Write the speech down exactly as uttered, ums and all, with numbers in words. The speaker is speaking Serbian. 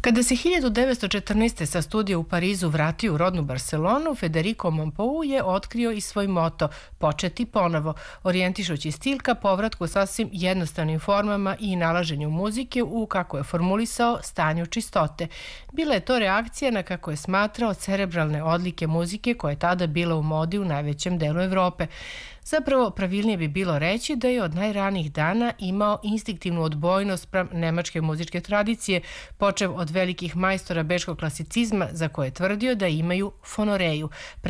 Kada se hiljadu devetsto četrnaeste. sa studija u Parizu vratio u rodnu Barcelonu, Federico Mompou je otkrio i svoj moto početi ponovo, orijentišući stil ka povratku sasvim jednostavnim formama i nalaženju muzike u, kako je formulisao, stanju čistote. Bila je to reakcija na, kako je smatrao, cerebralne odlike muzike koja je tada bila u modi u najvećem delu Evrope. Zapravo, pravilnije bi bilo reći da je od najranijih dana imao instinktivnu odbojnost spram nemačke muzičke tradicije, počev od velikih majstora bečkog klasicizma za koje je tvrdio da imaju fonoreju,